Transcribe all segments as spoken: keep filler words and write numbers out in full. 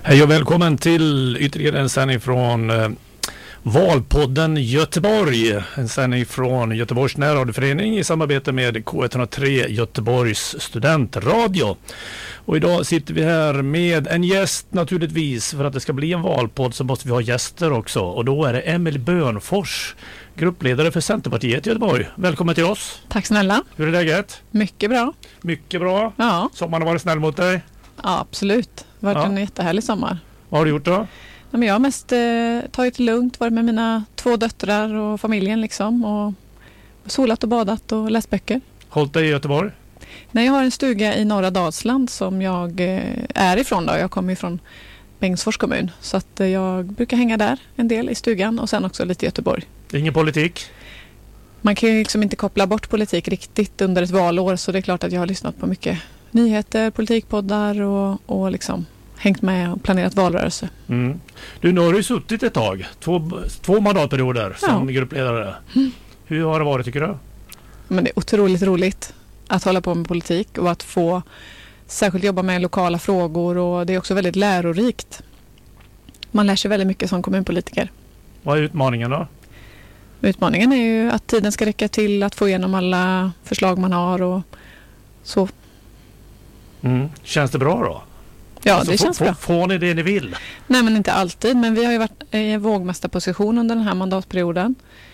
Hej och välkommen till ytterligare en sändning från eh, Valpodden Göteborg. En sändning från Göteborgs närradioförening i samarbete med K ett noll tre Göteborgs studentradio. Och idag sitter vi här med en gäst naturligtvis. För att det ska bli en valpodd så måste vi ha gäster också. Och då är det Emelie Bönfors, gruppledare för Centerpartiet i Göteborg. Välkommen till oss. Tack snälla. Hur är läget? Mycket bra. Mycket bra. Ja. Sommaren har varit snäll mot dig? Ja, absolut. Det har varit Ja. en jättehärlig sommar. Vad har du gjort då? Ja, men jag har mest eh, tagit det lugnt, varit med mina två döttrar och familjen liksom. Och solat och badat och läst böcker. Hållit dig i Göteborg? Nej, jag har en stuga i norra Dalsland som jag eh, är ifrån då. Jag kommer ifrån Bengtsfors kommun. Så att eh, jag brukar hänga där en del i stugan och sen också lite i Göteborg. Ingen politik? Man kan ju liksom inte koppla bort politik riktigt under ett valår, så det är klart att jag har lyssnat på mycket nyheter, politikpoddar och, och liksom hängt med och planerat valrörelse. Mm. Du, nu har du suttit ett tag, två, två mandatperioder som Ja. gruppledare. Mm. Hur har det varit tycker du? Men det är otroligt roligt att hålla på med politik och att få särskilt jobba med lokala frågor, och det är också väldigt lärorikt. Man lär sig väldigt mycket som kommunpolitiker. Vad är utmaningen då? Utmaningen är ju att tiden ska räcka till att få igenom alla förslag man har och så. Mm. Känns det bra då? Ja, Alltså, det få- känns få- bra. Får ni det ni vill? Nej, men inte alltid. Men vi har ju varit i en vågmästarposition under den här mandatperioden.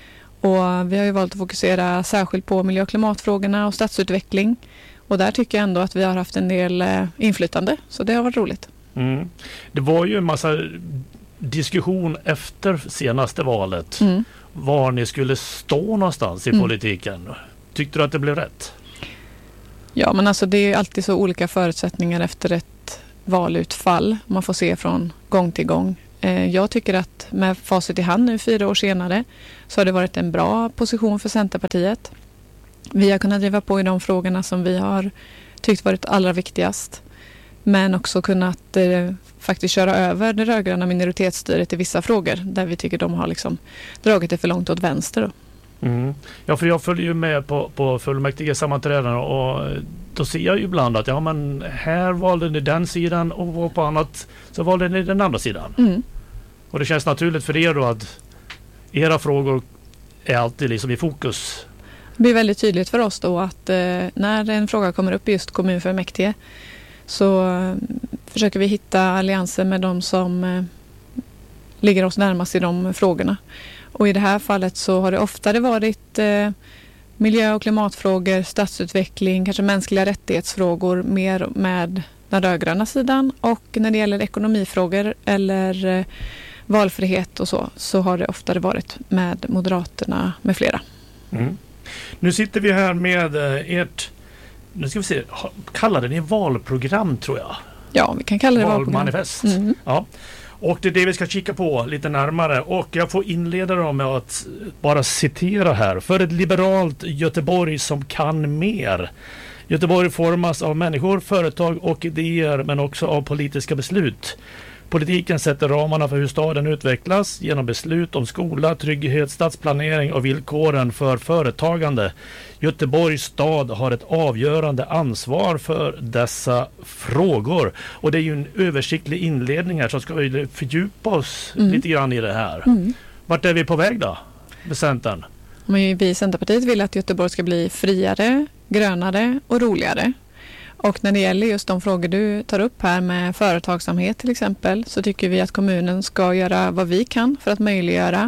Och vi har ju valt att fokusera särskilt på miljö- och klimatfrågorna och stadsutveckling. Och där tycker jag ändå att vi har haft en del eh, inflytande. Så det har varit roligt. Mm. Det var ju en massa diskussion efter senaste valet. Mm. Var ni skulle stå någonstans i Mm. politiken. Tyckte du att det blev rätt? Ja, men alltså det är ju alltid så olika förutsättningar efter ett valutfall. Man får se från gång till gång. Eh, jag tycker att med facit i hand nu fyra år senare så har det varit en bra position för Centerpartiet. Vi har kunnat driva på i de frågorna som vi har tyckt varit allra viktigast. Men också kunnat eh, faktiskt köra över det rödgröna minoritetsstyret i vissa frågor där vi tycker de har liksom dragit det för långt åt vänster då. Mm. Ja, för jag följer ju med på, på fullmäktige sammanträden och då ser jag ju ibland att ja, men här valde ni den sidan och på annat så valde ni den andra sidan. Mm. Och det känns naturligt för er då att era frågor är alltid liksom i fokus. Det blir väldigt tydligt för oss då att eh, när en fråga kommer upp i just kommunfullmäktige så eh, försöker vi hitta allianser med de som eh, ligger oss närmast i de frågorna. Och i det här fallet så har det oftare varit eh, miljö- och klimatfrågor, stadsutveckling, kanske mänskliga rättighetsfrågor mer med den rödgröna sidan. Och när det gäller ekonomifrågor eller eh, valfrihet och så, så har det oftare varit med Moderaterna med flera. Mm. Nu sitter vi här med eh, ert, nu ska vi se, ha- kallade ni valprogram tror jag. Ja, vi kan kalla det valprogram. Valmanifest. Mm. Ja. Och det är det vi ska kika på lite närmare. Och jag får inleda då med att bara citera här. För ett liberalt Göteborg som kan mer. Göteborg formas av människor, företag och idéer men också av politiska beslut. Politiken sätter ramarna för hur staden utvecklas genom beslut om skola, trygghet, stadsplanering och villkoren för företagande. Göteborgs stad har ett avgörande ansvar för dessa frågor. Och det är ju en översiktlig inledning här så ska vi fördjupa oss Mm. lite grann i det här. Mm. Vart är vi på väg då med Centern? Men vi i Centerpartiet vill att Göteborg ska bli friare, grönare och roligare. Och när det gäller just de frågor du tar upp här med företagsamhet till exempel så tycker vi att kommunen ska göra vad vi kan för att möjliggöra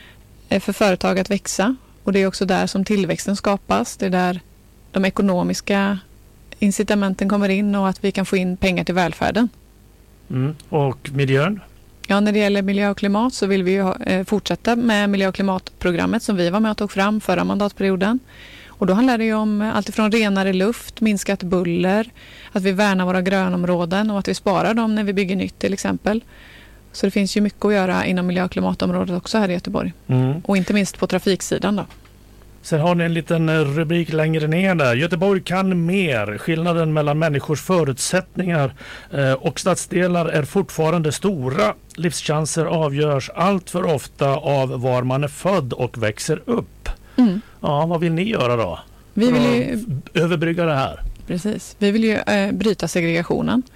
eh, för företag att växa. Och det är också där som tillväxten skapas. Det är där de ekonomiska incitamenten kommer in och att vi kan få in pengar till välfärden. Mm. Och miljön? Ja, när det gäller miljö och klimat så vill vi ju ha, eh, fortsätta med miljö- och klimatprogrammet som vi var med och tog fram förra mandatperioden. Och då handlar det ju om allt ifrån renare luft, minskat buller, att vi värnar våra grönområden och att vi sparar dem när vi bygger nytt till exempel. Så det finns ju mycket att göra inom miljö- och klimatområdet också här i Göteborg. Mm. Och inte minst på trafiksidan då. Sen har ni en liten eh, rubrik längre ner där. Göteborg kan mer. Skillnaden mellan människors förutsättningar eh, och stadsdelar är fortfarande stora. Livschanser avgörs allt för ofta av var man är född och växer upp. Mm. Ja, vad vill ni göra då? Vi För vill att ju, f- överbrygga det här. precis. Vi vill ju eh, bryta segregationen.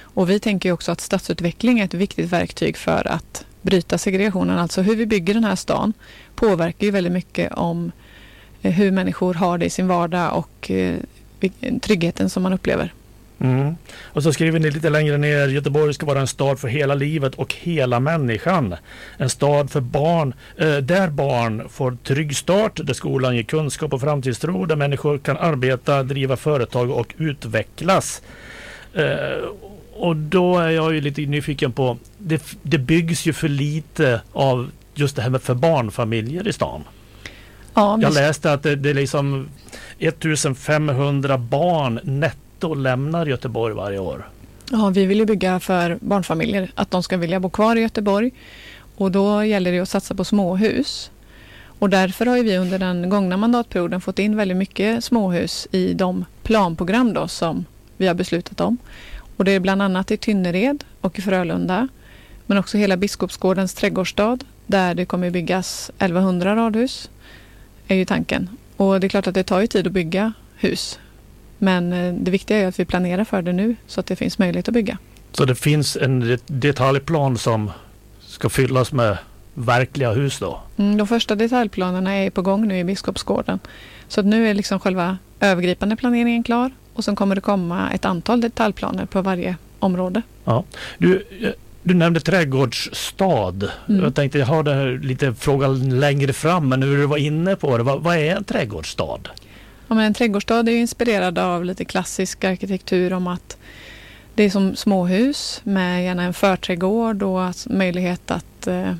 Och vi tänker ju också att stadsutveckling är ett viktigt verktyg för att bryta segregationen. Alltså hur vi bygger den här stan påverkar ju väldigt mycket om hur människor har det i sin vardag och tryggheten som man upplever. Mm. Och så skriver ni lite längre ner: Göteborg ska vara en stad för hela livet och hela människan. En stad för barn, eh, där barn får trygg start, där skolan ger kunskap och framtidstro, där människor kan arbeta, driva företag och utvecklas. Eh, och då är jag ju lite nyfiken på, det, det byggs ju för lite av just det här med för barnfamiljer i stan. Ja, jag läste att det, det är liksom femtonhundra barn netto lämnar Göteborg varje år. Ja, vi vill ju bygga för barnfamiljer, att de ska vilja bo kvar i Göteborg. Och då gäller det att satsa på småhus. Och därför har vi under den gångna mandatperioden fått in väldigt mycket småhus i de planprogram då som vi har beslutat om. Och det är bland annat i Tynnered och i Frölunda, men också hela Biskopsgårdens trädgårdsstad där det kommer byggas elvahundra radhus är ju tanken. Och det är klart att det tar ju tid att bygga hus. Men det viktiga är att vi planerar för det nu så att det finns möjlighet att bygga. Så det finns en detaljplan som ska fyllas med verkliga hus då? Mm, de första detaljplanerna är på gång nu i Biskopsgården. Så att nu är liksom själva övergripande planeringen klar och sen kommer det komma ett antal detaljplaner på varje område. Ja. Du, du nämnde trädgårdsstad. Mm. Jag tänkte jag har det här lite frågan längre fram, men nu du var inne på det. Vad, vad är en trädgårdsstad? Ja, men en trädgårdsstad är ju inspirerad av lite klassisk arkitektur om att det är som småhus med gärna en förträdgård och möjlighet att eh,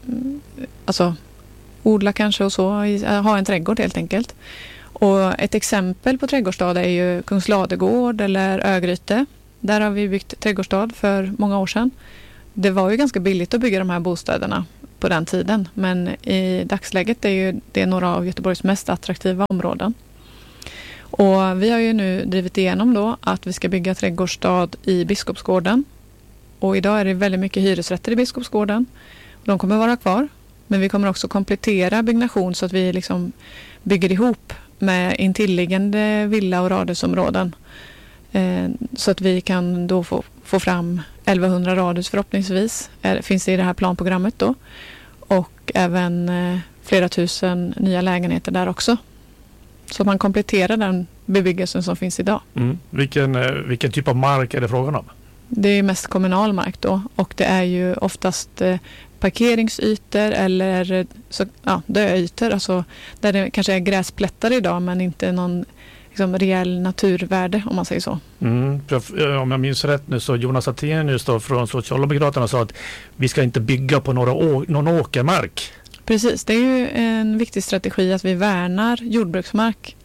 alltså, odla kanske och så, ha en trädgård helt enkelt. Och ett exempel på trädgårdsstad är ju Kungsladegård eller Örgryte. Där har vi byggt trädgårdsstad för många år sedan. Det var ju ganska billigt att bygga de här bostäderna på den tiden, men i dagsläget är ju det några av Göteborgs mest attraktiva områden. Och vi har ju nu drivit igenom då att vi ska bygga trädgårdsstad i Biskopsgården. Och idag är det väldigt mycket hyresrätter i Biskopsgården. De kommer vara kvar, men vi kommer också komplettera byggnation så att vi liksom bygger ihop med intilliggande villa- och radhusområden. Eh, så att vi kan då få, få fram elvahundra radhus förhoppningsvis. Är, finns det i det här planprogrammet då. Och även eh, flera tusen nya lägenheter där också. Så man kompletterar den bebyggelsen som finns idag. Mm. Vilken, eh, vilken typ av mark är det frågan om? Det är mest kommunal mark då. Och det är ju oftast eh, parkeringsytor eller så, ja, döytor. Alltså där det kanske är gräsplättar idag men inte någon liksom, reell naturvärde om man säger så. Mm. Om jag minns rätt nu så Jonas Attenius då från Socialdemokraterna sa att vi ska inte bygga på några å- någon åkermark. Precis, det är ju en viktig strategi att vi värnar jordbruksmark.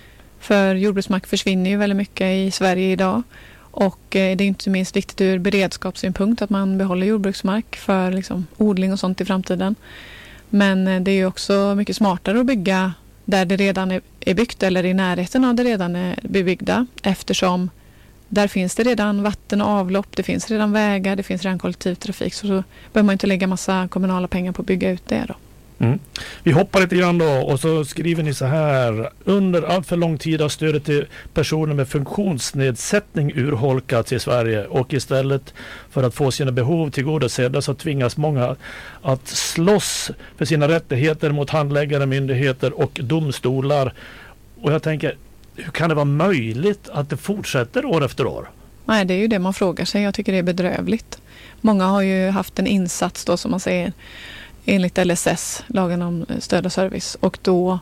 För jordbruksmark försvinner ju väldigt mycket i Sverige idag. Och det är inte minst viktigt ur beredskapssynpunkt att man behåller jordbruksmark för liksom, odling och sånt i framtiden. Men det är ju också mycket smartare att bygga där det redan är byggt eller i närheten av det redan är bebyggda. Eftersom där finns det redan vatten och avlopp, det finns redan vägar, det finns redan kollektivtrafik. Så då behöver man inte lägga massa kommunala pengar på att bygga ut det då. Mm. Vi hoppar lite grann då och så skriver ni så här: under allt för lång tid har stödet till personer med funktionsnedsättning urholkats i Sverige och istället för att få sina behov tillgodosedda så tvingas många att slåss för sina rättigheter mot handläggare, myndigheter och domstolar. Och jag tänker, hur kan det vara möjligt att det fortsätter år efter år? Nej, det är ju det man frågar sig. Jag tycker det är bedrövligt. Många har ju haft en insats då som man säger enligt L S S, lagen om stöd och service. Och då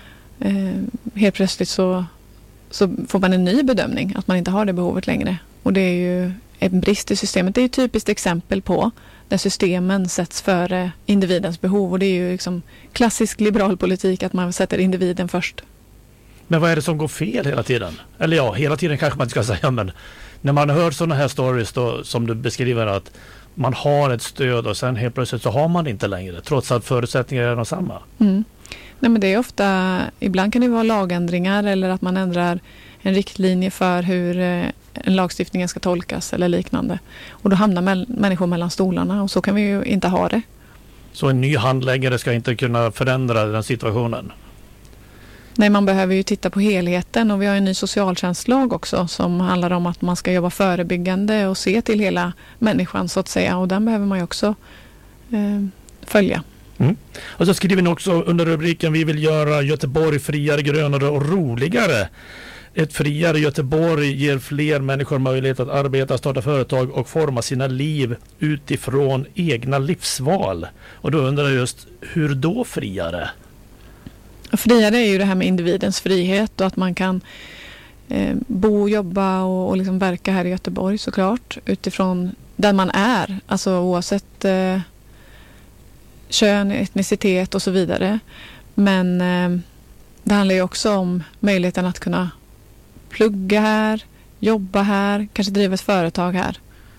eh, helt plötsligt så, så får man en ny bedömning att man inte har det behovet längre. Och det är ju en brist i systemet. Det är ett typiskt exempel på där systemen sätts före individens behov. Och det är ju liksom klassisk liberal politik att man sätter individen först. Men vad är det som går fel hela tiden? Eller ja, hela tiden kanske man inte ska säga, men när man hör sådana här stories då, som du beskriver att man har ett stöd och sen helt plötsligt så har man det inte längre trots att förutsättningarna är de samma. Mm. Nej, men det är ofta, ibland kan det vara lagändringar eller att man ändrar en riktlinje för hur en lagstiftning ska tolkas eller liknande. Och då hamnar mäl- människor mellan stolarna och så kan vi ju inte ha det. Så en ny handläggare ska inte kunna förändra den situationen? Nej, man behöver ju titta på helheten och vi har en ny socialtjänstlag också som handlar om att man ska jobba förebyggande och se till hela människan så att säga, och den behöver man ju också eh, följa. Mm. Och så skriver ni också under rubriken vi vill göra Göteborg friare, grönare och roligare. Ett friare Göteborg ger fler människor möjlighet att arbeta, starta företag och forma sina liv utifrån egna livsval. Och då undrar jag just, hur då friare? Friare är ju det här med individens frihet och att man kan eh, bo, jobba och, och liksom verka här i Göteborg såklart utifrån där man är, alltså oavsett eh, kön, etnicitet och så vidare. Men eh, det handlar ju också om möjligheten att kunna plugga här, jobba här, kanske driva ett företag här.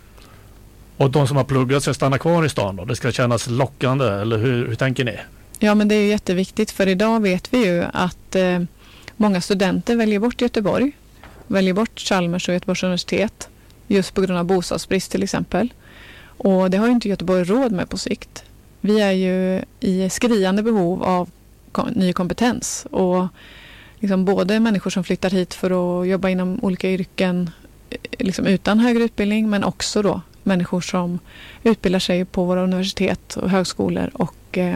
Och de som har pluggat ska stanna kvar i stan då? Det ska kännas lockande, eller hur, hur tänker ni? Ja, men det är ju jätteviktigt för idag vet vi ju att eh, många studenter väljer bort Göteborg, väljer bort Chalmers och Göteborgs universitet just på grund av bostadsbrist till exempel. Och det har ju inte Göteborg råd med på sikt. Vi är ju i skriande behov av kom- ny kompetens och liksom både människor som flyttar hit för att jobba inom olika yrken liksom utan högre utbildning, men också då människor som utbildar sig på våra universitet och högskolor, och eh,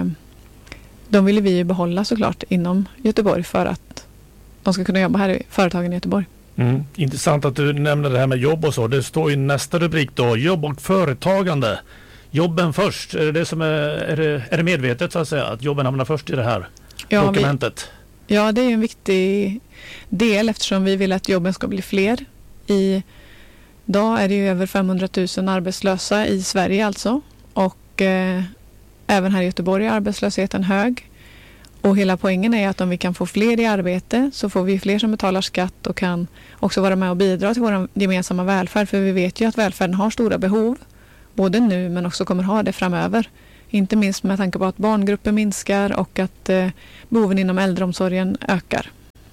de vill vi ju behålla såklart inom Göteborg för att de ska kunna jobba här i företagen i Göteborg. Mm. Intressant att du nämner det här med jobb och så. Det står i nästa rubrik då, jobb och företagande. Jobben först, är det, det som är, är, det, är det medvetet så att säga, att jobben hamnar först i det här ja, dokumentet? Vi, ja, det är en viktig del eftersom vi vill att jobben ska bli fler. I dag är det ju över femhundratusen arbetslösa i Sverige alltså, och eh, även här i Göteborg är arbetslösheten hög. Och hela poängen är att om vi kan få fler i arbete så får vi fler som betalar skatt och kan också vara med och bidra till vår gemensamma välfärd. För vi vet ju att välfärden har stora behov, både nu men också kommer ha det framöver. Inte minst med tanke på att barngrupper minskar och att eh, behoven inom äldreomsorgen ökar.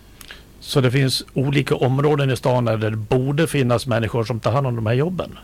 Så det finns olika områden i stan där det borde finnas människor som tar hand om de här jobben?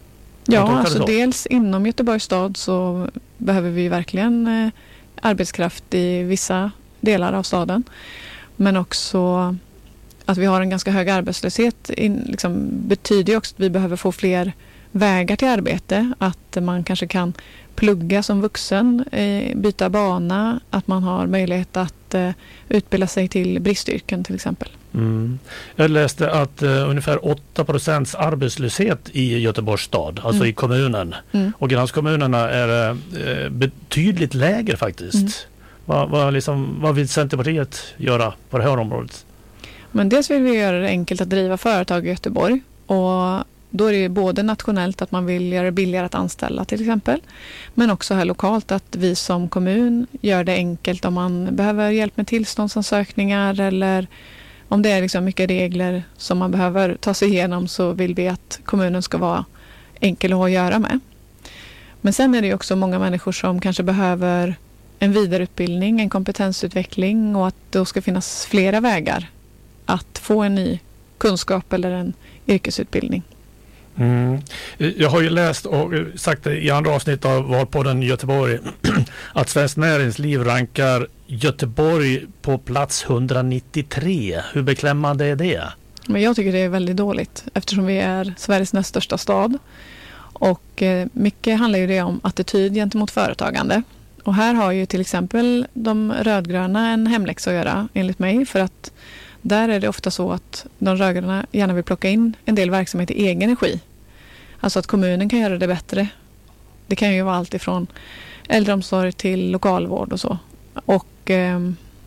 Ja, alltså dels inom Göteborgs stad så behöver vi verkligen eh, arbetskraft i vissa delar av staden. Men också att vi har en ganska hög arbetslöshet in, liksom, betyder ju också att vi behöver få fler vägar till arbete. Att man kanske kan plugga som vuxen, eh, byta bana, att man har möjlighet att eh, utbilda sig till bristyrken till exempel. Mm. Jag läste att uh, ungefär åtta procent arbetslöshet i Göteborgs stad, alltså mm. i kommunen. Mm. Och gränskommunerna är uh, betydligt lägre faktiskt. Mm. Vad, vad, liksom, vad vill Centerpartiet göra på det här området? Men dels vill vi göra det enkelt att driva företag i Göteborg, och då är det både nationellt att man vill göra det billigare att anställa till exempel, men också här lokalt att vi som kommun gör det enkelt om man behöver hjälp med tillståndsansökningar eller om det är liksom mycket regler som man behöver ta sig igenom, så vill vi att kommunen ska vara enkel att ha att göra med. Men sen är det också många människor som kanske behöver en vidareutbildning, en kompetensutveckling, och att då ska finnas flera vägar att få en ny kunskap eller en yrkesutbildning. Mm. Jag har ju läst och sagt det i andra avsnitt av Valpodden Göteborg att Svenskt Näringsliv rankar Göteborg på plats etthundranittiotre. Hur beklämmande är det? Men jag tycker det är väldigt dåligt eftersom vi är Sveriges näst största stad. Och eh, mycket handlar ju det om attityd gentemot företagande. Och här har ju till exempel de rödgröna en hemläxa att göra enligt mig, för att där är det ofta så att de rödgröna gärna vill plocka in en del verksamhet i egen regi. Alltså att kommunen kan göra det bättre. Det kan ju vara allt ifrån äldreomsorg till lokalvård och så. Och eh,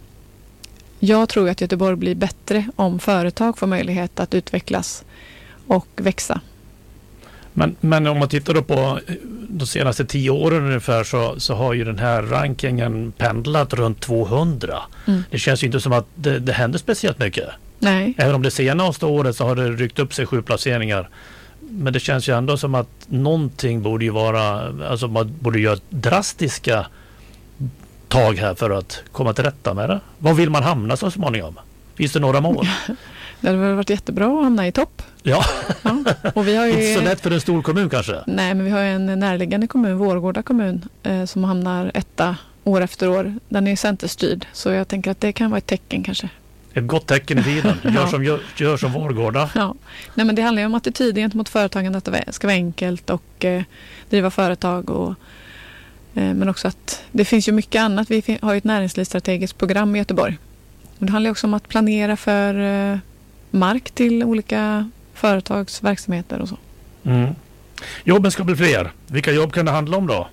jag tror att Göteborg blir bättre om företag får möjlighet att utvecklas och växa. Men, men om man tittar då på de senaste tio åren ungefär så, så har ju den här rankingen pendlat runt tvåhundra. Mm. Det känns ju inte som att det, det händer speciellt mycket. Nej. Även om det senaste året så har det ryckt upp sig sju placeringar. Men det känns ju ändå som att någonting borde ju vara, alltså man borde göra drastiska tag här för att komma till rätta med det. Var vill man hamna så småningom? Finns det några mål? Det hade väl varit jättebra att hamna i topp. Ja, ja. Och vi har ju, inte så lätt för en stor kommun kanske. Nej, men vi har ju en närliggande kommun, Vårgårda kommun, eh, som hamnar etta år efter år. Den är centerstyrd, så jag tänker att det kan vara ett tecken kanske. Ett gott tecken i tiden. Gör, Ja. som, gör, gör som Vårgårda. Ja. Nej, men det handlar ju om attityd gentemot företagande, att det ska vara enkelt och eh, driva företag. Och, eh, men också att det finns ju mycket annat. Vi har ju ett näringslivsstrategiskt program i Göteborg. Och det handlar också om att planera för eh, mark till olika företags verksamheter och så. Mm. Jobben ska bli fler. Vilka jobb kan det handla om då?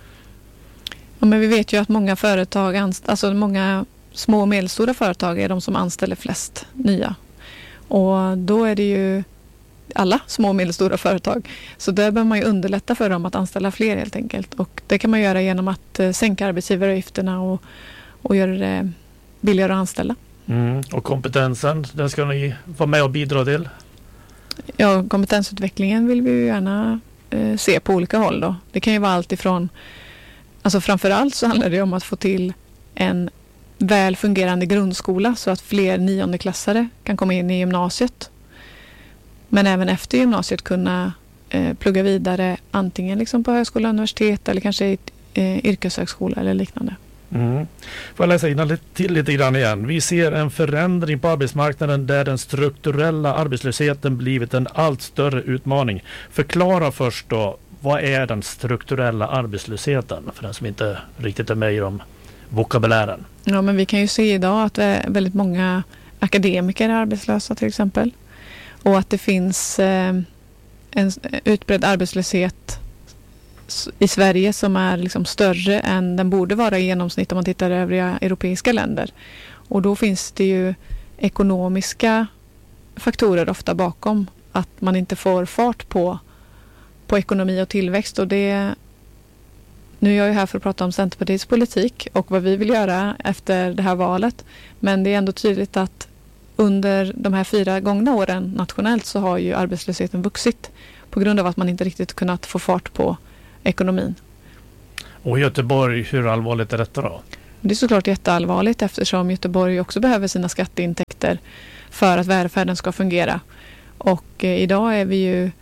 Ja, men vi vet ju att många företag, anst- alltså många små och medelstora företag är de som anställer flest nya. Och då är det ju alla små och medelstora företag. Så där behöver man ju underlätta för dem att anställa fler helt enkelt. Och det kan man göra genom att eh, sänka arbetsgivaravgifterna och, och göra det billigare att anställa. Mm. Och kompetensen, den ska ni vara med och bidra till? Ja, kompetensutvecklingen vill vi ju gärna eh, se på olika håll då. Det kan ju vara allt ifrån, alltså framförallt så handlar det om att få till en väl fungerande grundskola så att fler niondeklassare kan komma in i gymnasiet. Men även efter gymnasiet kunna eh, plugga vidare antingen liksom på högskola, universitet eller kanske i eh, yrkeshögskola eller liknande. Mm. Får jag läsa in till lite grann igen. Vi ser en förändring på arbetsmarknaden där den strukturella arbetslösheten blivit en allt större utmaning. Förklara först då, vad är den strukturella arbetslösheten för den som inte riktigt är med i de vokabulären? Ja, men vi kan ju se idag att det är väldigt många akademiker är arbetslösa till exempel. Och att det finns eh, en utbredd arbetslöshet i Sverige som är liksom större än den borde vara i genomsnitt om man tittar i övriga europeiska länder. Och då finns det ju ekonomiska faktorer ofta bakom att man inte får fart på, på ekonomi och tillväxt. Och det, nu är jag ju här för att prata om Centerpartiets politik och vad vi vill göra efter det här valet. Men det är ändå tydligt att under de här fyra gångna åren nationellt så har ju arbetslösheten vuxit på grund av att man inte riktigt kunnat få fart på ekonomin. Och i Göteborg, hur allvarligt är detta då? Det är såklart jätteallvarligt eftersom Göteborg också behöver sina skatteintäkter för att välfärden ska fungera. Och eh, idag är vi ju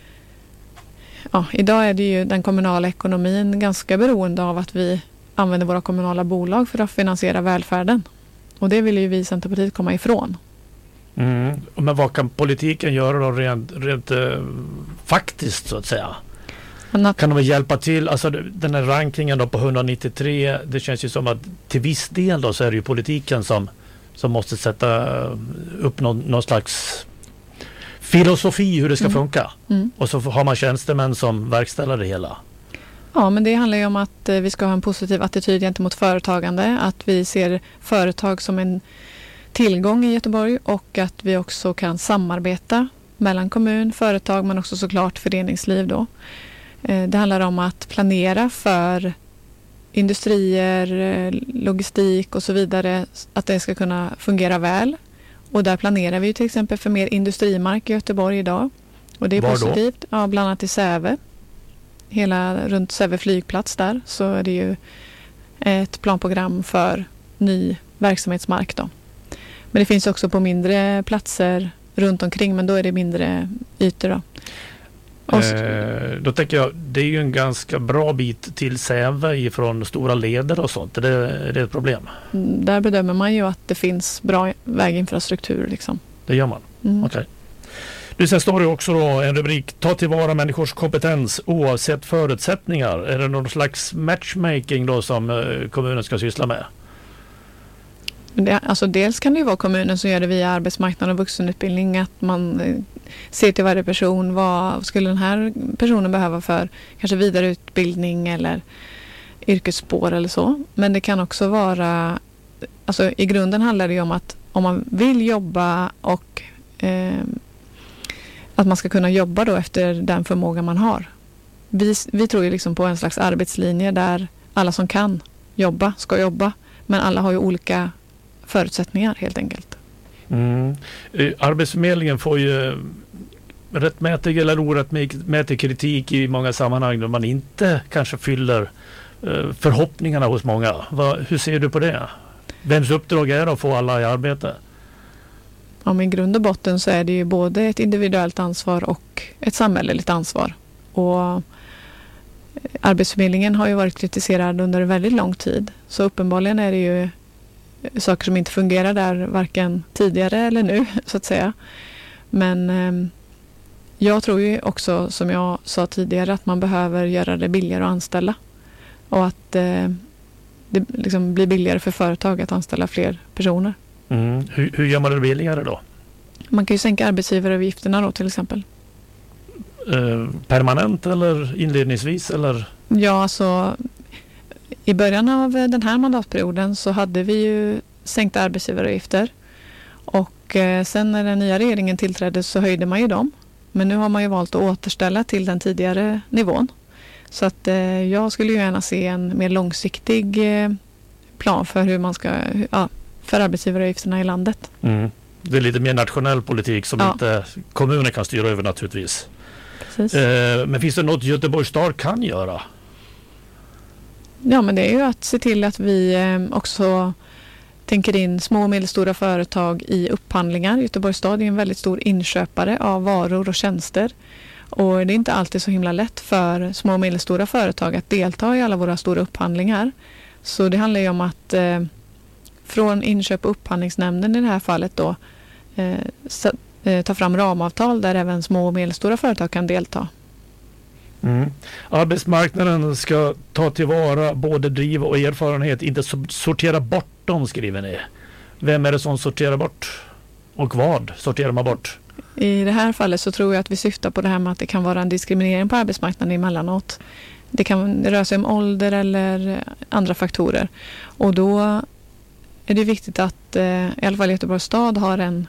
ja, idag är det ju den kommunala ekonomin ganska beroende av att vi använder våra kommunala bolag för att finansiera välfärden. Och det vill ju vi i Centerpartiet komma ifrån. Mm. Men vad kan politiken göra då rent, rent eh, faktiskt så att säga? Att, kan de väl hjälpa till? Alltså den här rankingen då på hundranittiotre, det känns ju som att till viss del då så är det ju politiken som, som måste sätta upp någon, någon slags filosofi hur det ska mm. funka. Mm. Och så har man tjänstemän som verkställer det hela. Ja, men det handlar ju om att eh, vi ska ha en positiv attityd gentemot företagande. Att vi ser företag som en tillgång i Göteborg och att vi också kan samarbeta mellan kommun, företag men också såklart föreningsliv då. Eh, det handlar om att planera för industrier, eh, logistik och så vidare, att det ska kunna fungera väl. Och där planerar vi till exempel för mer industrimark i Göteborg idag. Och det är Var positivt. då? Ja, bland annat i Säve. Hela runt Säve flygplats där så är det ju ett planprogram för ny verksamhetsmark då. Men det finns också på mindre platser runt omkring, men då är det mindre ytor då. Och så, Eh, då tänker jag, det är ju en ganska bra bit till Säve ifrån stora leder och sånt. Är det, är det ett problem? där bedömer man ju att det finns bra väginfrastruktur liksom. Det gör man? Mm. Okej. Du, sen står det också då en rubrik, ta tillvara människors kompetens oavsett förutsättningar. Är det någon slags matchmaking då som eh, kommunen ska syssla med? Det, alltså dels kan det ju vara kommunen som gör det via arbetsmarknad och vuxenutbildning, att man eh, ser till varje person, vad skulle den här personen behöva för kanske vidareutbildning eller yrkesspår eller så. Men det kan också vara, alltså i grunden handlar det ju om att om man vill jobba och eh, att man ska kunna jobba då efter den förmåga man har. Vi, vi tror ju liksom på en slags arbetslinje där alla som kan jobba ska jobba, men alla har ju olika förutsättningar helt enkelt. Mm. Eh, Arbetsförmedlingen får ju rättmätig eller orättmätig kritik i många sammanhang där man inte kanske fyller eh, förhoppningarna hos många. Va, hur ser du på det? Vems uppdrag är det att få alla i arbete? Ja, men i grund och botten så är det ju både ett individuellt ansvar och ett samhälleligt ansvar. Och Arbetsförmedlingen har ju varit kritiserad under väldigt lång tid. Så uppenbarligen är det ju saker som inte fungerar där varken tidigare eller nu så att säga. Men eh, jag tror ju också, som jag sa tidigare, att man behöver göra det billigare att anställa. Och att eh, det liksom blir billigare för företag att anställa fler personer. Mm. Hur, hur gör man det billigare då? Man kan ju sänka arbetsgivaravgifterna då till exempel. Eh, permanent eller inledningsvis? Eller? Ja, alltså i början av den här mandatperioden så hade vi ju sänkta arbetsgivaravgifter. Och eh, sen när den nya regeringen tillträdde så höjde man ju dem. Men nu har man ju valt att återställa till den tidigare nivån. Så att eh, jag skulle ju gärna se en mer långsiktig eh, plan för hur man ska, hur, ja, för arbetsgivaravgifterna i landet. Mm. Det är lite mer nationell politik som ja. inte kommuner kan styra över naturligtvis. Precis. Eh, men finns det något Göteborgs stad kan göra? Ja, men det är ju att se till att vi eh, också tänker in små och medelstora företag i upphandlingar. Göteborgs stad är en väldigt stor inköpare av varor och tjänster. Och det är inte alltid så himla lätt för små och medelstora företag att delta i alla våra stora upphandlingar. Så det handlar ju om att eh, från inköp- och upphandlingsnämnden i det här fallet då eh, så, eh, ta fram ramavtal där även små och medelstora företag kan delta. Mm. Arbetsmarknaden ska ta tillvara både driv och erfarenhet, inte sortera bort dem, skriver ni. Vem är det som sorterar bort? Och vad sorterar man bort? I det här fallet så tror jag att vi syftar på det här med att det kan vara en diskriminering på arbetsmarknaden emellanåt. Det kan röra sig om ålder eller andra faktorer. Och då är det viktigt att eh, i alla fall Göteborgs stad har en,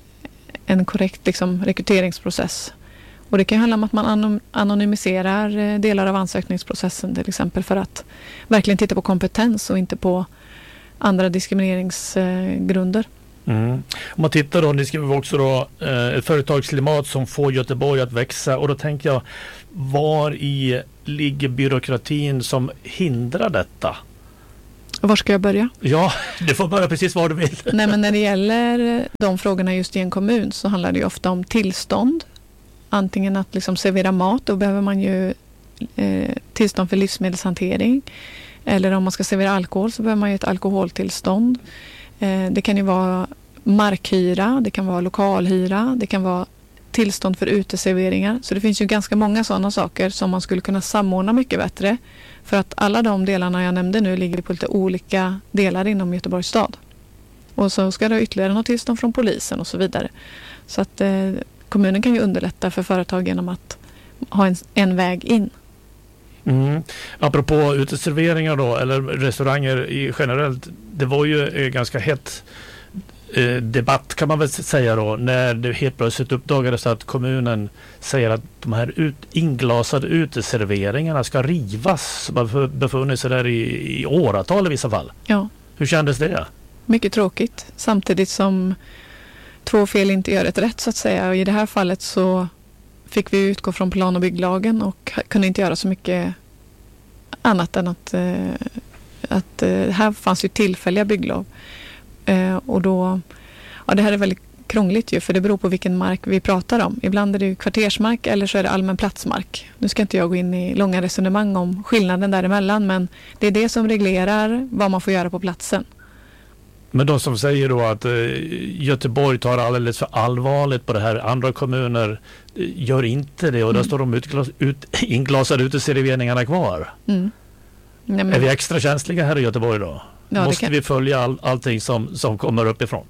en korrekt liksom, rekryteringsprocess. Och det kan handla om att man anonymiserar delar av ansökningsprocessen till exempel för att verkligen titta på kompetens och inte på andra diskrimineringsgrunder. Mm. Om man tittar då, ni skriver också då eh, ett företagsklimat som får Göteborg att växa, och då tänker jag, var i ligger byråkratin som hindrar detta? Var ska jag börja? Ja, du får börja precis var du vill. Nej, men när det gäller de frågorna just i en kommun så handlar det ju ofta om tillstånd. Antingen att liksom servera mat, då behöver man ju eh, tillstånd för livsmedelshantering. Eller om man ska servera alkohol så behöver man ju ett alkoholtillstånd. Eh, det kan ju vara markhyra, det kan vara lokalhyra, det kan vara tillstånd för uteserveringar. Så det finns ju ganska många sådana saker som man skulle kunna samordna mycket bättre. För att alla de delarna jag nämnde nu ligger på lite olika delar inom Göteborgs stad. Och så ska det ytterligare något tillstånd från polisen och så vidare. Så att eh, kommunen kan ju underlätta för företag genom att ha en, en väg in. Mm. Apropå uteserveringar då, eller restauranger i generellt, det var ju eh, ganska hett eh, debatt kan man väl säga då, när det helt plötsligt uppdagades att kommunen säger att de här ut, inglasade uteserveringarna ska rivas, som har befunnit sig där i, i åratal i vissa fall. Ja. Hur kändes det? Mycket tråkigt, samtidigt som två fel inte gör ett rätt så att säga. Och i det här fallet så fick vi utgå från plan- och bygglagen och kunde inte göra så mycket annat än att, eh, att eh, här fanns ju tillfälliga bygglov. Eh, och då, ja, det här är väldigt krångligt ju, för det beror på vilken mark vi pratar om. Ibland är det ju kvartersmark eller så är det allmän platsmark. Nu ska inte jag gå in i långa resonemang om skillnaden däremellan, men det är det som reglerar vad man får göra på platsen. Men de som säger då att eh, Göteborg tar alldeles för allvarligt på det här, andra kommuner eh, gör inte det, och mm. då står de utglas, ut, inglasade uteserveringarna kvar. Mm. Nej, men... Är vi extra känsliga här i Göteborg då? Ja, måste kan... vi följa all, allting som, som kommer uppifrån?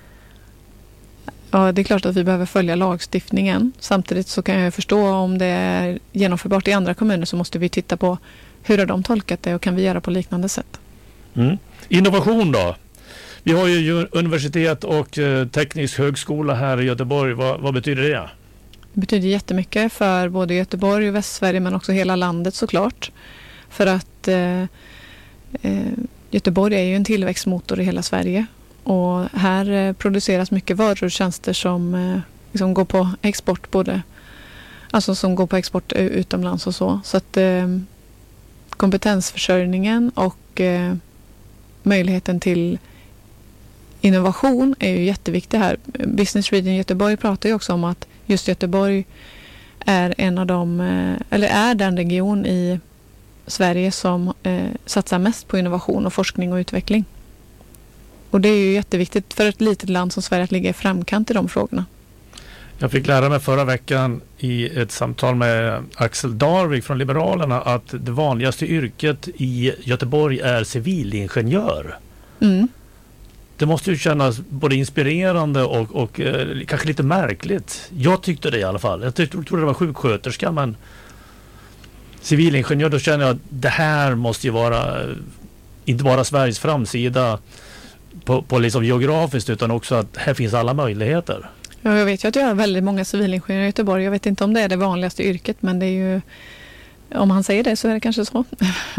Ja, det är klart att vi behöver följa lagstiftningen. Samtidigt så kan jag förstå om det är genomförbart i andra kommuner, så måste vi titta på hur har de tolkat det och kan vi göra på liknande sätt. Mm. Innovation då? Vi har ju universitet och eh, teknisk högskola här i Göteborg. Vad, vad betyder det? Det betyder jättemycket för både Göteborg och Västsverige, men också hela landet såklart. För att eh, eh, Göteborg är ju en tillväxtmotor i hela Sverige. Och här eh, produceras mycket varor och tjänster som eh, liksom går på export, både, alltså som går på export utomlands och så. Så att eh, kompetensförsörjningen och eh, möjligheten till innovation är ju jätteviktig här. Business Region Göteborg pratar ju också om att just Göteborg är en av de, eller är den region i Sverige som eh, satsar mest på innovation och forskning och utveckling. Och det är ju jätteviktigt för ett litet land som Sverige att ligga i framkant i de frågorna. Jag fick lära mig förra veckan i ett samtal med Axel Darvik från Liberalerna att det vanligaste yrket i Göteborg är civilingenjör. Mm. Det måste ju kännas både inspirerande och, och eh, kanske lite märkligt. Jag tyckte det i alla fall. Jag tyckte, trodde det var sjuksköterska, men civilingenjör, då känner jag att det här måste ju vara inte bara Sveriges framsida på, på liksom geografiskt, utan också att här finns alla möjligheter. Ja, jag vet ju att jag har väldigt många civilingenjörer i Göteborg. Jag vet inte om det är det vanligaste yrket, men det är ju, om han säger det så är det kanske så.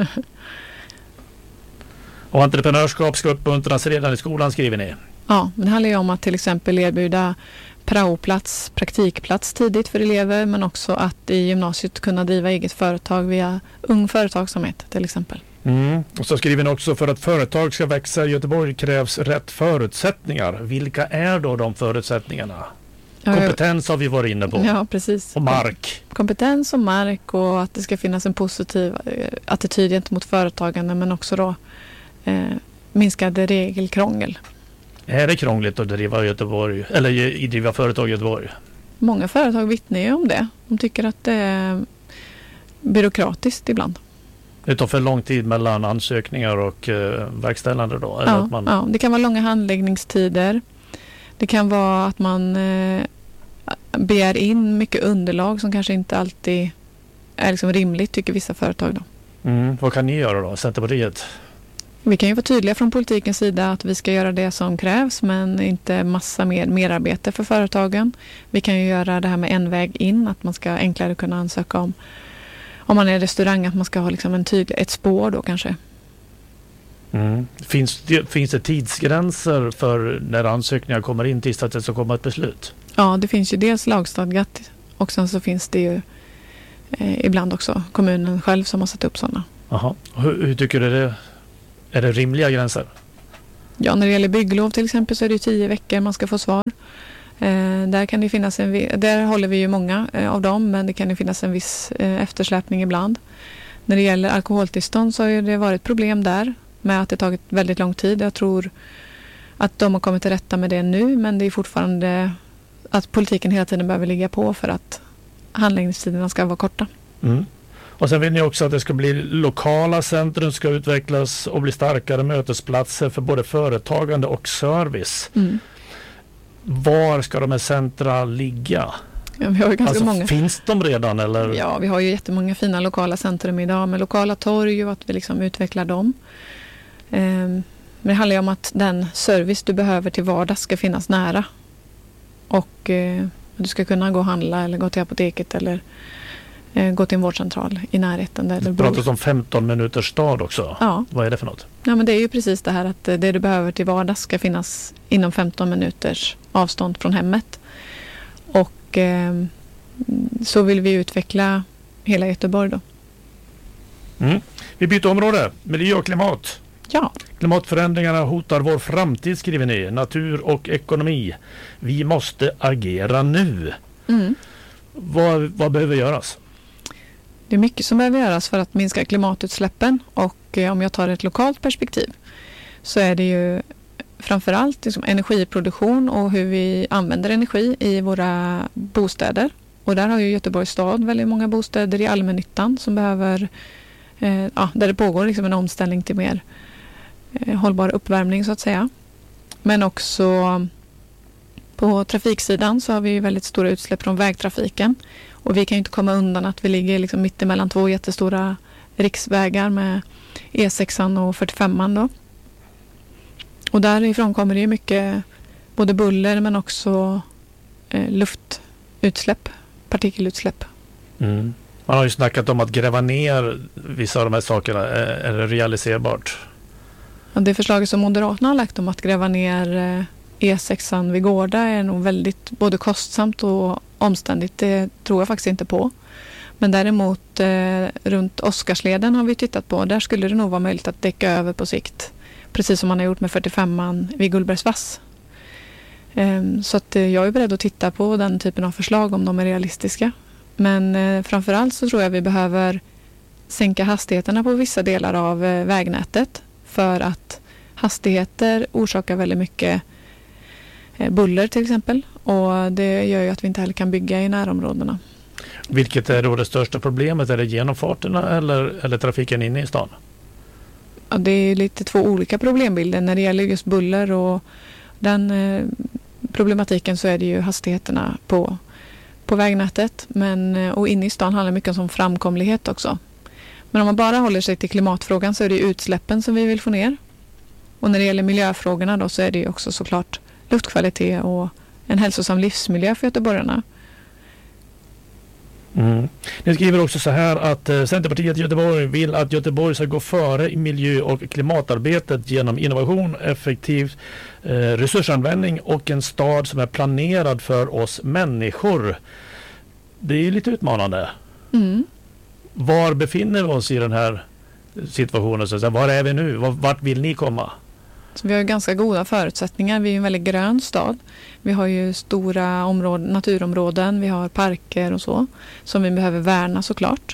Och entreprenörskap ska uppmuntras redan i skolan, skriver ni. Ja, det handlar ju om att till exempel erbjuda praoplats, praktikplats tidigt för elever, men också att i gymnasiet kunna driva eget företag via ung företagsamhet till exempel. Mm. Och så skriver ni också: för att företag ska växa i Göteborg krävs rätt förutsättningar. Vilka är då de förutsättningarna? Ja, Kompetens har vi varit inne på. Ja, precis. Och mark. Kompetens och mark, och att det ska finnas en positiv attityd gentemot företagande, men också då eh, minskad regelkrångel. Är det krångligt att driva Göteborg eller i driva företag i Göteborg? Många företag vittnar ju om det. De tycker att det är byråkratiskt ibland. Det tar för lång tid mellan ansökningar och eh, verkställande då? Eller Ja, att man... ja, det kan vara långa handläggningstider. Det kan vara att man eh, begär in mycket underlag som kanske inte alltid är liksom rimligt, tycker vissa företag då. Mm, vad kan ni göra då, Centerpartiet? Vi kan ju vara tydliga från politikens sida att vi ska göra det som krävs, men inte massa mer merarbete för företagen. Vi kan ju göra det här med en väg in, att man ska enklare kunna ansöka om om man är restaurang, att man ska ha liksom en tydlig, ett spår då kanske. Mm. Finns, det, finns det tidsgränser för när ansökningar kommer in tills att det ska komma ett beslut? Ja, det finns ju dels lagstadgat, och sen så finns det ju eh, ibland också kommunen själv som har satt upp sådana. Jaha. Hur, hur tycker du det? Är det rimliga gränser? Ja, när det gäller bygglov till exempel så är det tio veckor man ska få svar. Eh, där kan det finnas en, där håller vi ju många eh, av dem, men det kan ju finnas en viss eh, eftersläpning ibland. När det gäller alkoholtillstånd så har det varit problem där med att det tagit väldigt lång tid. Jag tror att de har kommit till rätta med det nu, men det är fortfarande att politiken hela tiden behöver ligga på för att handläggningstiderna ska vara korta. Mm. Och sen vill ni också att det ska bli lokala centrum, ska utvecklas och bli starkare mötesplatser för både företagande och service. Mm. Var ska de här centra ligga? Ja, vi har ju ganska alltså, många. Finns de redan? Eller? Ja, vi har ju jättemånga fina lokala centrum idag med lokala torg och att vi liksom utvecklar dem. Ehm, men det handlar ju om att den service du behöver till vardags ska finnas nära. Och eh, du ska kunna gå och handla eller gå till apoteket eller eh, gå till en vårdcentral i närheten. Där det pratas om femton minuters stad också. Ja. Vad är det för något? Ja, men det är ju precis det här att det du behöver till vardags ska finnas inom femton minuters avstånd från hemmet. Och eh, så vill vi utveckla hela Göteborg då. Mm. Vi byter område. Miljö och klimat. Ja. Klimatförändringarna hotar vår framtid, skriver ni. Natur och ekonomi. Vi måste agera nu. Mm. Vad, vad behöver göras? Det är mycket som behöver göras för att minska klimatutsläppen, och eh, om jag tar ett lokalt perspektiv så är det ju framförallt liksom energiproduktion och hur vi använder energi i våra bostäder. Och där har ju Göteborgs stad väldigt många bostäder i allmännyttan som behöver, eh, ja, där det pågår liksom en omställning till mer eh, hållbar uppvärmning så att säga. Men också på trafiksidan så har vi ju väldigt stora utsläpp från vägtrafiken. Och vi kan ju inte komma undan att vi ligger liksom mitt emellan två jättestora riksvägar med E sexan och fyrtiofemman då. Och därifrån kommer det ju mycket både buller men också eh, luftutsläpp, partikelutsläpp. Mm. Man har ju snackat om att gräva ner vissa av de här sakerna. Är, är det realiserbart? Ja, det förslaget som Moderaterna har lagt om att gräva ner eh, E sexan vid Gårda är nog väldigt både kostsamt och omständigt. Det tror jag faktiskt inte på. Men däremot eh, runt Oscarsleden har vi tittat på. Där skulle det nog vara möjligt att däcka över på sikt. Precis som man har gjort med fyrtiofemman vid Gullbergsvass. Um, så att, uh, jag är beredd att titta på den typen av förslag om de är realistiska. Men uh, framförallt så tror jag vi behöver sänka hastigheterna på vissa delar av uh, vägnätet för att Hastigheter orsakar väldigt mycket buller till exempel, och det gör ju att vi inte heller kan bygga i närområdena. Vilket är då det största problemet? Är det genomfarterna eller, eller trafiken inne i stan? Ja, det är lite två olika problembilder. När det gäller just buller och den eh, problematiken så är det ju hastigheterna på, på vägnätet. Men, och inne i stan handlar mycket om framkomlighet också. Men om man bara håller sig till klimatfrågan så är det utsläppen som vi vill få ner. Och när det gäller miljöfrågorna då så är det ju också såklart luftkvalitet och en hälsosam livsmiljö för göteborgarna. Mm. Ni skriver också så här att eh, Centerpartiet i Göteborg vill att Göteborg ska gå före i miljö- och klimatarbetet genom innovation, effektiv eh, resursanvändning och en stad som är planerad för oss människor. Det är ju lite utmanande. Mm. Var befinner vi oss i den här situationen? Så att säga? Var är vi nu? Vart vill ni komma? Så vi har ganska goda förutsättningar. Vi är en väldigt grön stad. Vi har ju stora områden, naturområden, vi har parker och så som vi behöver värna såklart.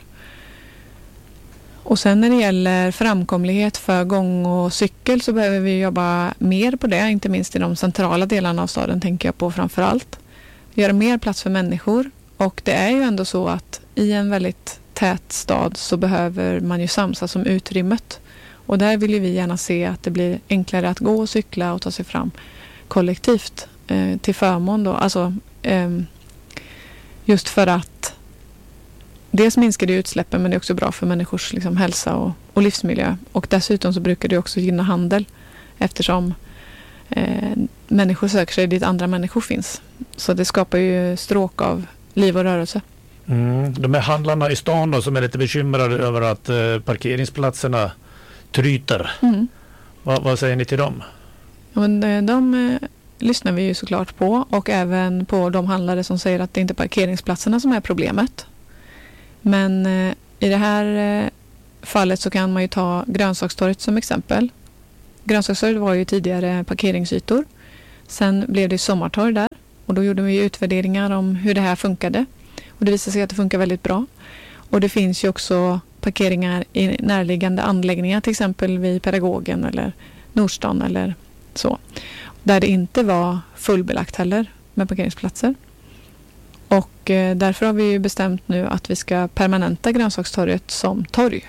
Och sen när det gäller framkomlighet för gång och cykel så behöver vi jobba mer på det, inte minst i de centrala delarna av staden tänker jag på framför allt. Göra mer plats för människor, och det är ju ändå så att i en väldigt tät stad så behöver man ju samsas om utrymmet. Och där vill ju vi gärna se att det blir enklare att gå och cykla och ta sig fram kollektivt eh, till förmån då. Alltså eh, just för att dels minskar det utsläppen, men det är också bra för människors liksom, hälsa och, och livsmiljö. Och dessutom så brukar det också gynna handel eftersom eh, människor söker sig dit andra människor finns. Så det skapar ju stråk av liv och rörelse. Mm. De här handlarna i stan då, som är lite bekymrade över att eh, parkeringsplatserna tryter. Mm. Va, vad säger ni till dem? Ja, men de, de eh, lyssnar vi ju såklart på, och även på de handlare som säger att det inte är parkeringsplatserna som är problemet. Men eh, i det här eh, fallet så kan man ju ta Grönsakstorget som exempel. Grönsakstorget var ju tidigare parkeringsytor. Sen blev det sommartorg där, och då gjorde vi utvärderingar om hur det här funkade. Och det visade sig att det funkar väldigt bra. Och det finns ju också parkeringar i närliggande anläggningar, till exempel vid Pedagogen eller Nordstan eller så. Där det inte var fullbelagt heller med parkeringsplatser. Och eh, därför har vi ju bestämt nu att vi ska permanenta Grönsakstorget som torg.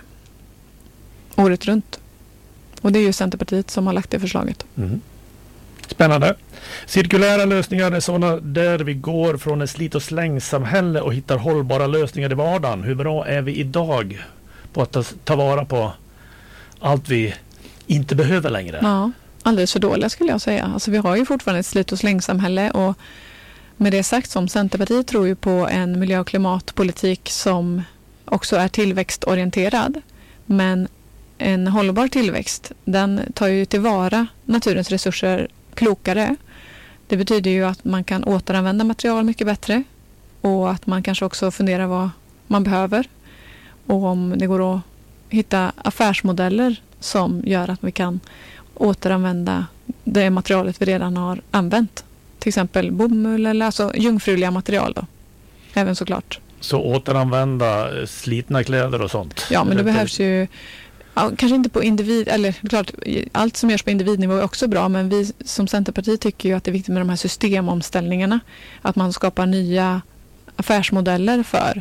Året runt. Och det är ju Centerpartiet som har lagt det förslaget. Mm. Spännande. Cirkulära lösningar är sådana där vi går från ett slit- och slängsamhälle och hittar hållbara lösningar i vardagen. Hur bra är vi idag på att ta, ta vara på allt vi inte behöver längre? Ja, alldeles för dåliga skulle jag säga. Alltså vi har ju fortfarande ett slit- och slängsamhälle, och med det sagt som Centerpartiet tror ju på en miljö- och klimatpolitik som också är tillväxtorienterad. Men en hållbar tillväxt, den tar ju tillvara naturens resurser klokare. Det betyder ju att man kan återanvända material mycket bättre, och att man kanske också funderar vad man behöver, och om det går att hitta affärsmodeller som gör att vi kan återanvända det materialet vi redan har använt. Till exempel bomull eller alltså jungfruliga material då. Även såklart. Så återanvända slitna kläder och sånt? Ja, men det behövs ju ja, kanske inte på individ, eller klart, allt som görs på individnivå är också bra, men vi som Centerpartiet tycker ju att det är viktigt med de här systemomställningarna. Att man skapar nya affärsmodeller för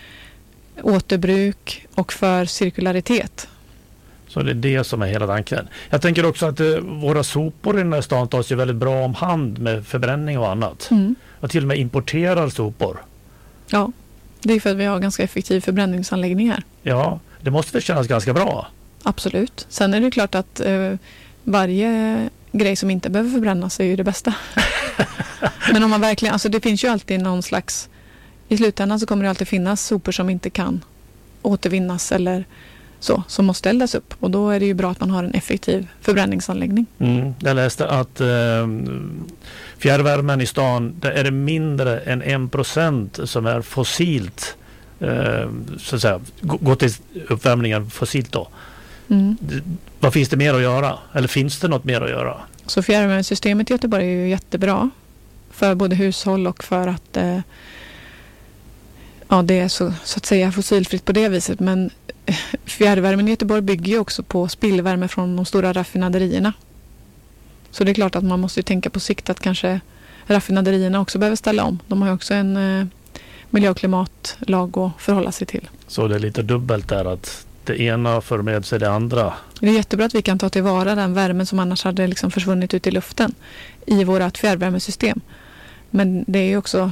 återbruk och för cirkularitet. Så det är det som är hela tanken. Jag tänker också att eh, våra sopor i den här stan tas ju väldigt bra om hand med förbränning och annat. Mm. Och till och med importerar sopor. Ja, det är för att vi har ganska effektiv förbränningsanläggningar. Ja, det måste väl kännas ganska bra. Absolut. Sen är det klart att eh, varje grej som inte behöver förbrännas är ju det bästa. Men om man verkligen, alltså det finns ju alltid någon slags, i slutändan så kommer det alltid finnas sopor som inte kan återvinnas eller så, som måste eldas upp. Och då är det ju bra att man har en effektiv förbränningsanläggning. Mm. Jag läste att eh, fjärrvärmen i stan, där är det mindre än en procent som är fossilt, eh, så att säga, gå till uppvärmningen fossilt då. Mm. Vad finns det mer att göra? Eller finns det något mer att göra? Så fjärrvärmesystemet i Göteborg är ju jättebra för både hushåll och för att eh, ja, det är så, så att säga fossilfritt på det viset. Men fjärrvärmen i Göteborg bygger ju också på spillvärme från de stora raffinaderierna. Så det är klart att man måste tänka på sikt att kanske raffinaderierna också behöver ställa om. De har ju också en eh, miljö- och klimatlag att förhålla sig till. Så det är lite dubbelt där, att det ena för med sig det andra. Det är jättebra att vi kan ta tillvara den värmen som annars hade liksom försvunnit ut i luften i vårt fjärrvärmesystem. Men det är ju också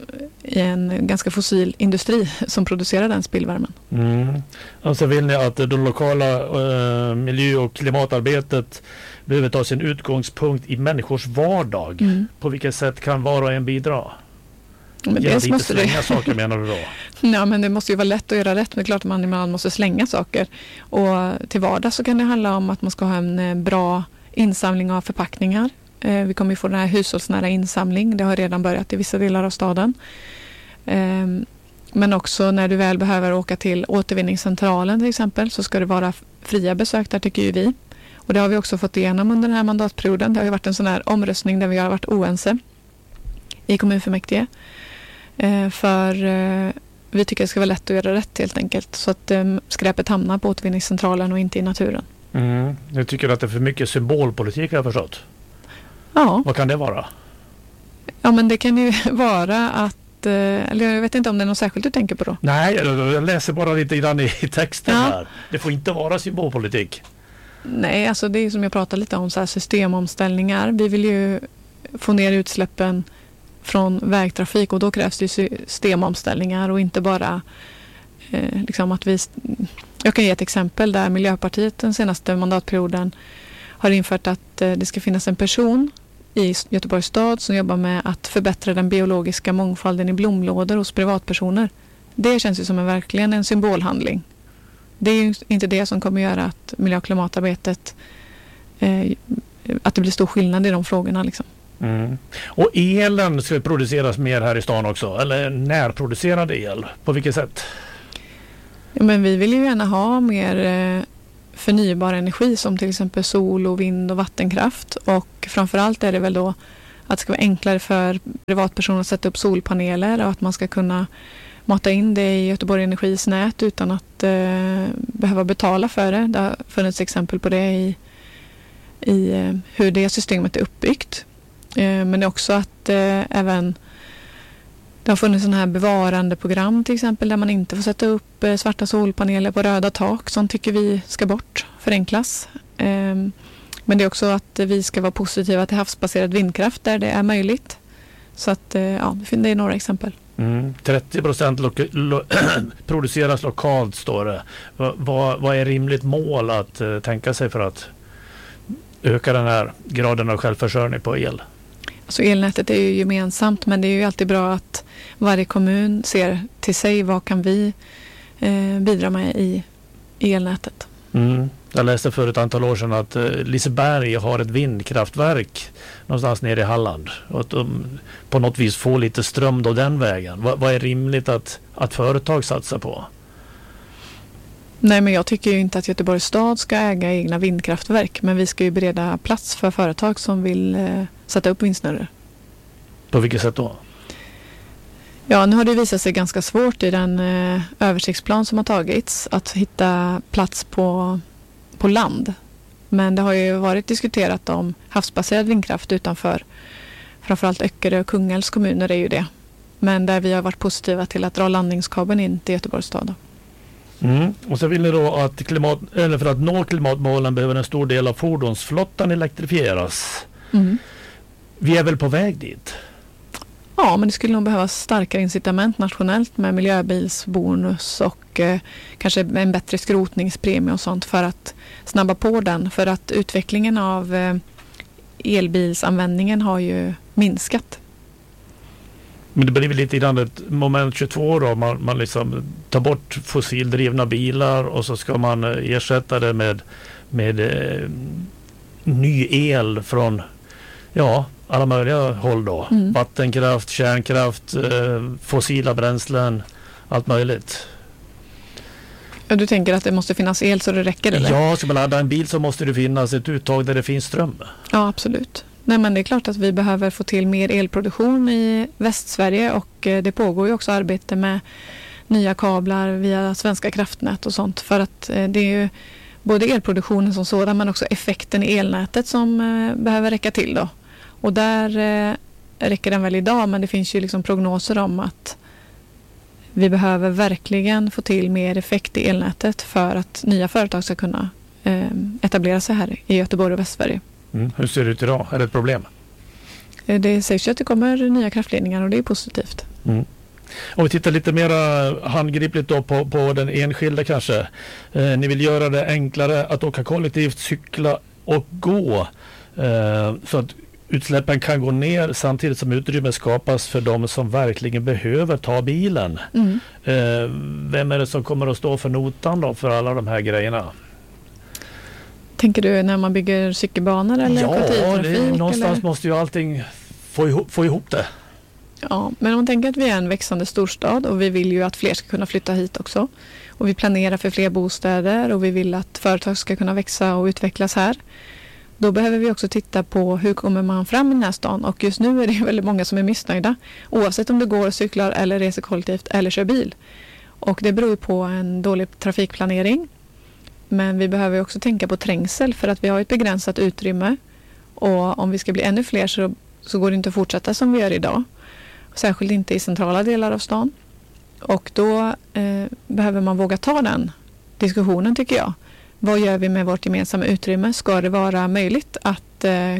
en ganska fossil industri som producerar den spillvärmen. Mm. Och så vill ni att det lokala eh, miljö- och klimatarbetet behöver ta sin utgångspunkt i människors vardag. Mm. På vilket sätt kan var och en bidra? Ja, men dels måste slänga det... saker menar du då? Ja, men det måste ju vara lätt att göra rätt. Men det är klart att man ibland måste slänga saker. Och till vardag så kan det handla om att man ska ha en bra insamling av förpackningar. Eh, vi kommer ju få den här hushållsnära insamling. Det har redan börjat i vissa delar av staden. Eh, men också när du väl behöver åka till återvinningscentralen till exempel, så ska det vara fria besök där, tycker ju vi. Och det har vi också fått igenom under den här mandatperioden. Det har ju varit en sån här omröstning där vi har varit oense i kommunfullmäktige. Eh, för eh, vi tycker det ska vara lätt att göra rätt helt enkelt. Så att eh, skräpet hamnar på återvinningscentralen och inte i naturen. Mm. Jag tycker att det är för mycket symbolpolitik, har jag förstått. Ja. Vad kan det vara? Ja, men det kan ju vara att, eller jag vet inte om det är något särskilt du tänker på då. Nej, jag läser bara lite grann i texten ja. här. Det får inte vara symbolpolitik. Nej, alltså det är som jag pratade lite om, så här systemomställningar. Vi vill ju få ner utsläppen från vägtrafik och då krävs det systemomställningar och inte bara eh, liksom att vi... Jag kan ge ett exempel där Miljöpartiet den senaste mandatperioden har infört att eh, det ska finnas en person i Göteborgs stad som jobbar med att förbättra den biologiska mångfalden i blomlådor hos privatpersoner. Det känns ju som en verkligen en symbolhandling. Det är ju inte det som kommer göra att miljö- och klimatarbetet eh, att det blir stor skillnad i de frågorna liksom. Mm. Och elen ska produceras mer här i stan också, eller närproducerad el, på vilket sätt? Ja, men vi vill ju gärna ha mer eh, förnybar energi som till exempel sol och vind och vattenkraft, och framförallt är det väl då att det ska vara enklare för privatpersoner att sätta upp solpaneler och att man ska kunna mata in det i Göteborg Energis nät utan att eh, behöva betala för det. Det har funnits exempel på det i, i eh, hur det systemet är uppbyggt. Eh, men det är också att eh, även det har funnits sådana här bevarandeprogram till exempel där man inte får sätta upp eh, svarta solpaneler på röda tak. Sånt tycker vi ska bort, förenklas. Eh, men det är också att vi ska vara positiva till havsbaserad vindkraft där det är möjligt. Så att eh, ja, det är några exempel. Mm. trettio procent lo- lo- produceras lokalt, står det. Va- vad, vad är rimligt mål att uh, tänka sig för att öka den här graden av självförsörjning på el? Alltså elnätet är ju gemensamt, men det är ju alltid bra att varje kommun ser till sig vad kan vi eh, bidra med i, i elnätet. Mm. Jag läste för ett antal år sedan att uh, Liseberg har ett vindkraftverk någonstans nere i Halland. Och att de på något vis får lite ström då den vägen. Va, vad är rimligt att, att företag satsar på? Nej, men jag tycker ju inte att Göteborgs stad ska äga egna vindkraftverk. Men vi ska ju bereda plats för företag som vill eh, sätta upp vindsnurror. På vilket sätt då? Ja, nu har det visat sig ganska svårt i den eh, översiktsplan som har tagits att hitta plats på, på land. Men det har ju varit diskuterat om havsbaserad vindkraft utanför framförallt Öckerö och Kungälvs kommuner är ju det. Men där vi har varit positiva till att dra landningskabeln in till Göteborgs stad. Mm. Och så vill ni då att klimat, eller för att nå klimatmålen behöver en stor del av fordonsflottan elektrifieras. Mm. Vi är väl på väg dit? Ja, men det skulle nog behövas starkare incitament nationellt med miljöbilsbonus och eh, kanske en bättre skrotningspremie och sånt för att snabba på den. För att utvecklingen av eh, elbilsanvändningen har ju minskat. Men det blir väl lite grann ett moment tjugotvå då. Man, man liksom tar bort fossildrivna bilar och så ska man ersätta det med, med eh, ny el från ja, alla möjliga håll då. Mm. Vattenkraft, kärnkraft, eh, fossila bränslen, allt möjligt. Ja, du tänker att det måste finnas el så det räcker, eller? Ja, ska man ladda en bil så måste det finnas ett uttag där det finns ström. Ja, absolut. Nej, men det är klart att vi behöver få till mer elproduktion i Västsverige och eh, det pågår ju också arbete med nya kablar via Svenska kraftnät och sånt för att eh, det är ju både elproduktionen som sådan men också effekten i elnätet som eh, behöver räcka till då. Och där eh, räcker den väl idag, men det finns ju liksom prognoser om att vi behöver verkligen få till mer effekt i elnätet för att nya företag ska kunna eh, etablera sig här i Göteborg och Västsverige. Mm. Hur ser det ut idag? Är det ett problem? Eh, det sägs ju att det kommer nya kraftledningar och det är positivt. Mm. Om vi tittar lite mer handgripligt då på, på den enskilda kanske. Eh, ni vill göra det enklare att åka kollektivt, cykla och gå eh, så att utsläppen kan gå ner samtidigt som utrymme skapas för de som verkligen behöver ta bilen. Mm. Eh, vem är det som kommer att stå för notan då för alla de här grejerna? Tänker du när man bygger cykelbanor eller ja, kollektivtrafik? Ja, någonstans eller? måste ju allting få ihop, få ihop det. Ja, men om man tänker att vi är en växande storstad och vi vill ju att fler ska kunna flytta hit också. Och vi planerar för fler bostäder och vi vill att företag ska kunna växa och utvecklas här. Då behöver vi också titta på hur kommer man fram i den här stan. Och just nu är det väldigt många som är missnöjda. Oavsett om det går, cyklar eller reser kollektivt eller kör bil. Och det beror på en dålig trafikplanering. Men vi behöver också tänka på trängsel för att vi har ett begränsat utrymme. Och om vi ska bli ännu fler så, så går det inte att fortsätta som vi gör idag. Särskilt inte i centrala delar av stan. Och då eh, behöver man våga ta den diskussionen tycker jag. Vad gör vi med vårt gemensamma utrymme? Ska det vara möjligt att eh,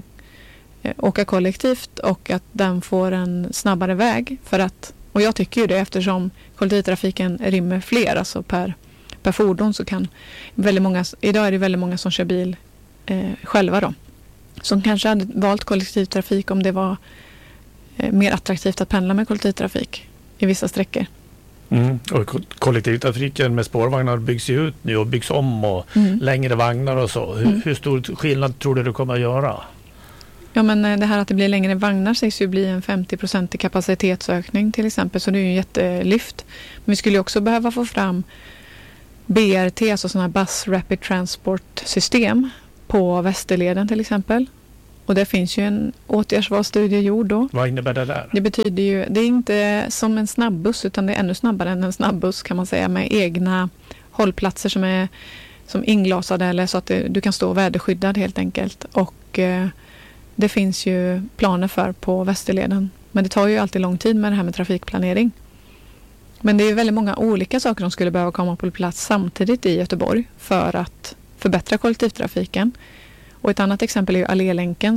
åka kollektivt och att den får en snabbare väg? För att, och jag tycker ju det eftersom kollektivtrafiken rymmer fler, alltså per, per fordon så kan väldigt många, idag är det väldigt många som kör bil eh, själva då. Som kanske hade valt kollektivtrafik om det var eh, mer attraktivt att pendla med kollektivtrafik i vissa sträckor. Mm. Och kollektivtrafiken med spårvagnar byggs ju ut nu och byggs om och mm. längre vagnar och så. Hur, mm. hur stor skillnad tror du det kommer att göra? Ja, men det här att det blir längre vagnar sägs ju bli en femtio procent kapacitetsökning till exempel, så det är ju en jättelyft. Men vi skulle ju också behöva få fram B R T, alltså sådana här Bus Rapid Transport system på Västerleden till exempel. Och det finns ju en åtgärdsvalsstudie gjord då. Vad innebär det där? Det betyder ju, det är inte som en snabbbuss utan det är ännu snabbare än en snabbbuss kan man säga, med egna hållplatser som är som inglasade eller så att det, du kan stå väderskyddad helt enkelt. Och eh, det finns ju planer för på Västerleden. Men det tar ju alltid lång tid med det här med trafikplanering. Men det är väldigt många olika saker som skulle behöva komma på plats samtidigt i Göteborg för att förbättra kollektivtrafiken. Och ett annat exempel är ju Allélänken